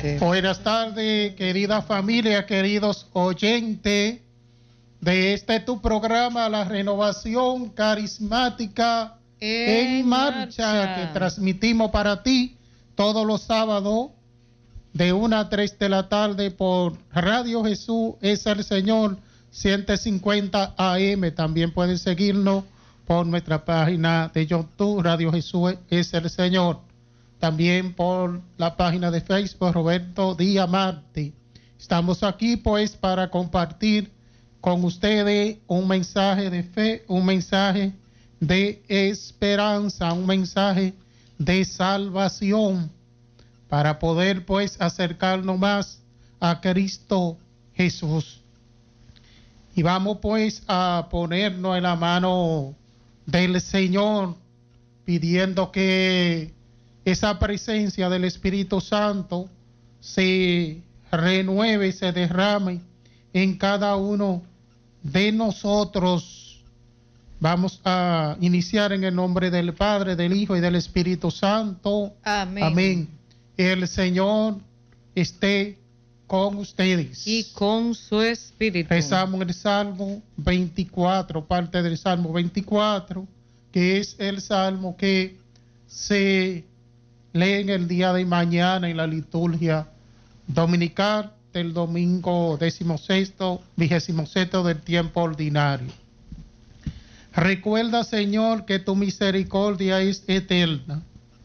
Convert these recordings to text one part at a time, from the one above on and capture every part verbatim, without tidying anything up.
Padre. Buenas tardes, querida familia, queridos oyentes de este tu programa, La Renovación Carismática en, en marcha, marcha, que transmitimos para ti todos los sábados de una a tres de la tarde por Radio Jesús es el Señor ciento cincuenta A M. También pueden seguirnos por nuestra página de YouTube, Radio Jesús es el Señor. También por la página de Facebook, Roberto Díaz Martí. Estamos aquí pues para compartir con ustedes un mensaje de fe, un mensaje de esperanza, un mensaje de salvación, para poder pues acercarnos más a Cristo Jesús. Y vamos pues a ponernos en la mano del Señor, pidiendo que esa presencia del Espíritu Santo se renueve, se derrame en cada uno de nosotros. Vamos a iniciar en el nombre del Padre, del Hijo y del Espíritu Santo. Amén. Amén. El Señor esté con ustedes. Y con su Espíritu. Rezamos el Salmo veinticuatro, parte del Salmo veinticuatro, que es el Salmo que se lee en el día de mañana en la liturgia dominical del domingo decimosexto, vigésimo sexto del tiempo ordinario. Recuerda, Señor, que tu misericordia es eterna.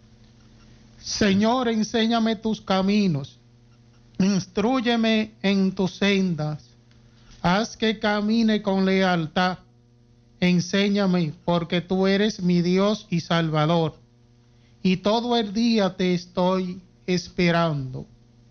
Señor, enséñame tus caminos, instrúyeme en tus sendas, haz que camine con lealtad, enséñame, porque tú eres mi Dios y Salvador, y todo el día te estoy esperando.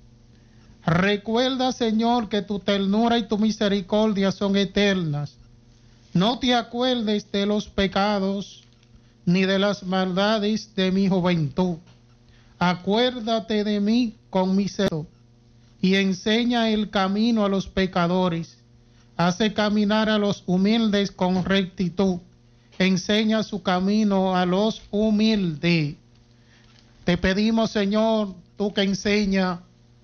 Recuerda, Señor, que tu ternura y tu misericordia son eternas. No te acuerdes de los pecados ni de las maldades de mi juventud. Acuérdate de mí con misericordia y enseña el camino a los pecadores. Hace caminar a los humildes con rectitud. Enseña su camino a los humildes. Te pedimos, Señor, tú que enseña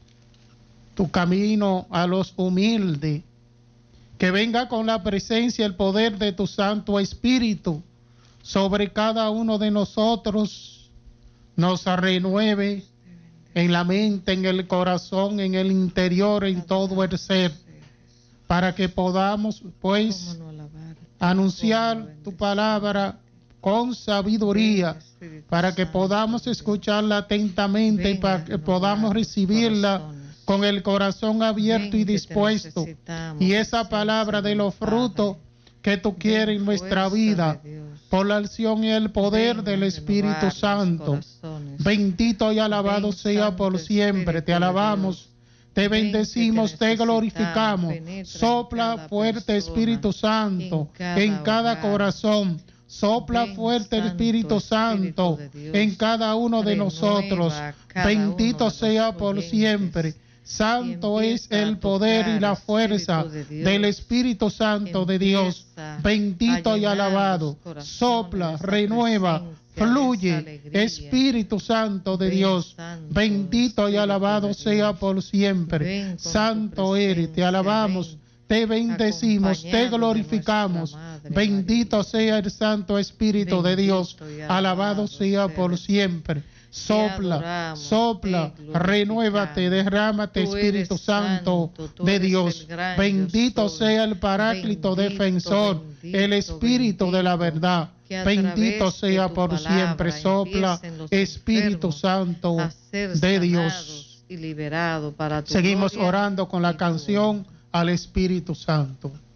tu camino a los humildes, que venga con la presencia y el poder de tu Santo Espíritu sobre cada uno de nosotros, nos renueve en la mente, en el corazón, en el interior, en todo el ser, para que podamos pues anunciar tu palabra con sabiduría, para que podamos escucharla atentamente y para que podamos recibirla con el corazón abierto y dispuesto, y esa palabra de los frutos que tú quieres en nuestra vida, por la acción y el poder del Espíritu Santo. Bendito y alabado sea por siempre. Te alabamos, te bendecimos, te glorificamos. Sopla fuerte, Espíritu Santo, en cada corazón. Sopla fuerte el Espíritu Santo en cada uno de nosotros. Bendito sea por siempre. Santo es el poder y la fuerza del Espíritu Santo de Dios. Bendito y alabado. Sopla, renueva, fluye, Espíritu Santo de Dios. Bendito y alabado sea por siempre. Santo eres, te alabamos, te bendecimos, te glorificamos. Bendito sea el Santo Espíritu de Dios. Alabado sea por siempre. Sopla, sopla, renuévate, derrámate, Espíritu Santo de Dios. Bendito sea el Paráclito defensor, el Espíritu de la verdad. Bendito sea por siempre. Sopla, Espíritu Santo de Dios. Seguimos orando con la canción al Espíritu Santo.